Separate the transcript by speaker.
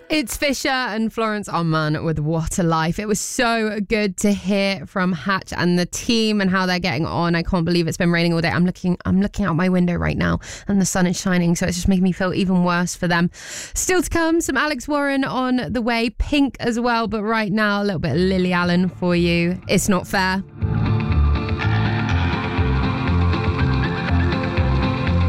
Speaker 1: It's Fisher and Florence Onman with What a Life. It was so good to hear from Hatch and the team and how they're getting on. I can't believe it's been raining all day. I'm looking out my window right now and the sun is shining, so it's just making me feel even worse for them. Still to come, some Alex Warren on the way, Pink as well, but right now a little bit of Lily Allen for you. It's Not Fair.